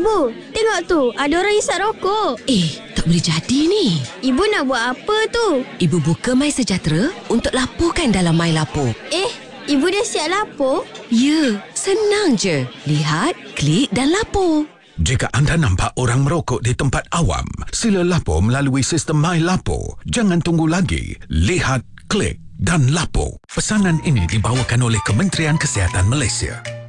Ibu, tengok tu. Ada orang isap rokok. Tak boleh jadi ni. Ibu nak buat apa tu? Ibu buka My Sejahtera untuk laporkan dalam My Lapor. Ibu dah siap lapor? Ya, senang je. Lihat, klik dan lapor. Jika anda nampak orang merokok di tempat awam, sila lapor melalui sistem My Lapor. Jangan tunggu lagi. Lihat, klik dan lapor. Pesanan ini dibawakan oleh Kementerian Kesihatan Malaysia.